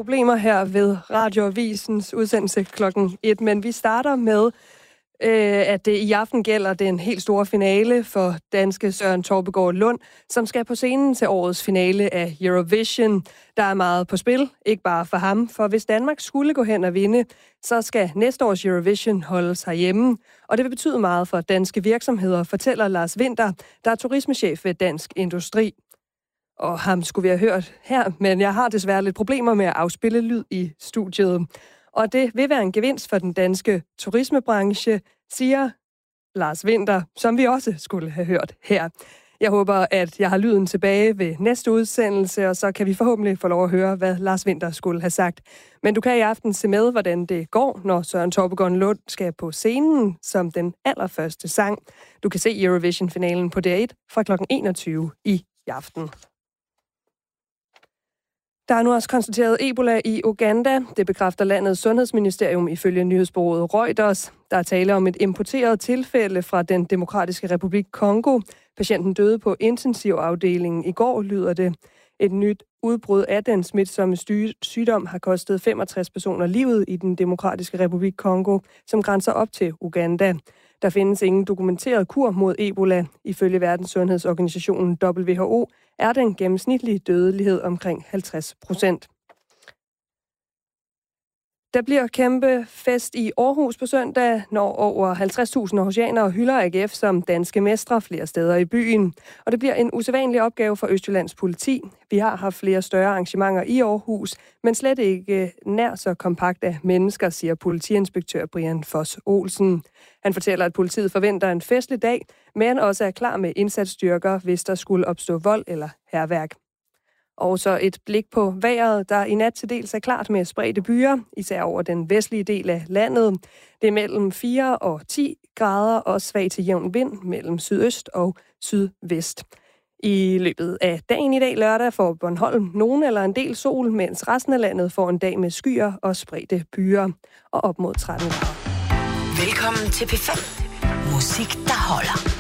problemer her ved Radioavisens udsendelse klokken 1, men vi starter med, at det i aften gælder den helt store finale for danske Søren Torpegaard Lund, som skal på scenen til årets finale af Eurovision. Der er meget på spil, ikke bare for ham, for hvis Danmark skulle gå hen og vinde, så skal næste års Eurovision holdes herhjemme, og det vil betyde meget for danske virksomheder, fortæller Lars Winther, der er turismechef ved Dansk Industri. Og ham skulle vi have hørt her, men jeg har desværre lidt problemer med at afspille lyd i studiet. Og det vil være en gevinst for den danske turismebranche, siger Lars Winther, som vi også skulle have hørt her. Jeg håber, at jeg har lyden tilbage ved næste udsendelse, og så kan vi forhåbentlig få lov at høre, hvad Lars Winther skulle have sagt. Men du kan i aften se med, hvordan det går, når Søren Torpegaard Lund skal på scenen som den allerførste sang. Du kan se Eurovision-finalen på DR1 fra kl. 21 i aften. Der er nu også konstateret Ebola i Uganda. Det bekræfter landets sundhedsministerium ifølge nyhedsbureauet Reuters. Der er tale om et importeret tilfælde fra den Demokratiske Republik Kongo. Patienten døde på intensivafdelingen i går, lyder det. Et nyt udbrud af den smitsomme sygdom har kostet 65 personer livet i den Demokratiske Republik Kongo, som grænser op til Uganda. Der findes ingen dokumenteret kur mod Ebola. Ifølge Verdenssundhedsorganisationen WHO er den gennemsnitlige dødelighed omkring 50%. Der bliver kæmpe fest i Aarhus på søndag, når over 50.000 aarhusianere hylder AGF som danske mestre flere steder i byen. Og det bliver en usædvanlig opgave for Østjyllands politi. Vi har haft flere større arrangementer i Aarhus, men slet ikke nær så kompakt af mennesker, siger politiinspektør Brian Foss Olsen. Han fortæller, at politiet forventer en festlig dag, men også er klar med indsatsstyrker, hvis der skulle opstå vold eller hærværk. Og så et blik på vejret, der i nat til dels er klart med spredte byer, især over den vestlige del af landet. Det er mellem 4 og 10 grader og svag til jævn vind mellem sydøst og sydvest. I løbet af dagen i dag lørdag får Bornholm nogen eller en del sol, mens resten af landet får en dag med skyer og spredte byer og op mod 13 grader. Velkommen til P5. Musik, der holder.